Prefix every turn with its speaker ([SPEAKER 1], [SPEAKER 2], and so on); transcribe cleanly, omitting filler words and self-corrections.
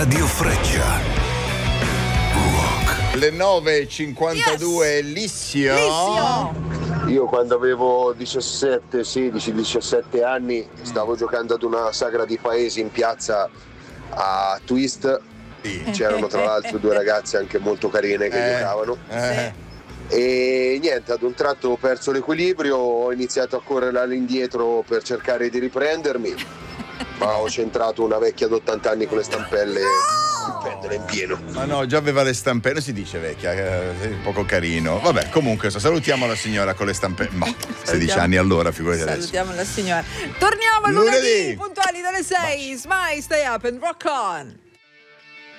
[SPEAKER 1] Radio Freccia. Rock.
[SPEAKER 2] Le 9:52, Lissio.
[SPEAKER 3] Io quando avevo 17 anni stavo giocando ad una sagra di paesi in piazza a Twist.
[SPEAKER 2] Sì.
[SPEAKER 3] C'erano tra l'altro due ragazze anche molto carine che giocavano. E niente, ad un tratto ho perso l'equilibrio, ho iniziato a correre all'indietro per cercare di riprendermi, ma ho centrato una vecchia d'80 anni con le stampelle il pendolo in pieno.
[SPEAKER 2] Ma no, già aveva le stampelle, si dice vecchia, poco carino. Vabbè, comunque salutiamo la signora con le stampelle. Ma 16 anni allora, figurati adesso.
[SPEAKER 4] Salutiamo la signora. Torniamo lunedì puntuali dalle 6. Smile, stay up and rock on.